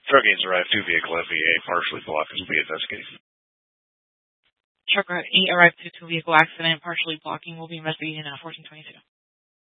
Truck 8's arrived to vehicle FEA, partially blocked, will be investigated. Truck 8 arrived to vehicle accident, partially blocking, will be investigated at 1422.